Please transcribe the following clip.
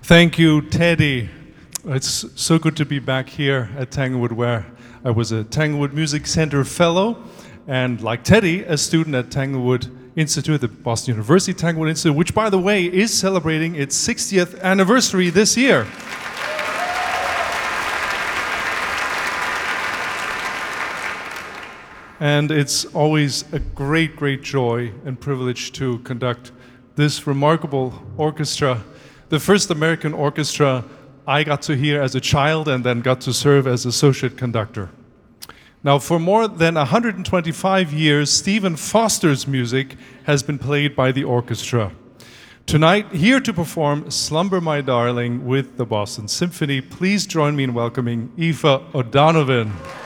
Thank you, Teddy. It's so good to be back here at Tanglewood, where I was a Tanglewood Music Center fellow, and like Teddy, a student at Tanglewood Institute, the Boston University Tanglewood Institute, which, by the way, is celebrating its 60th anniversary this year. And it's always a great, great joy and privilege to conduct this remarkable orchestra, the first American orchestra I got to hear as a child and then got to serve as associate conductor. Now, for more than 125 years, Stephen Foster's music has been played by the orchestra. Tonight, here to perform Slumber My Darling with the Boston Symphony, please join me in welcoming Aoife O'Donovan.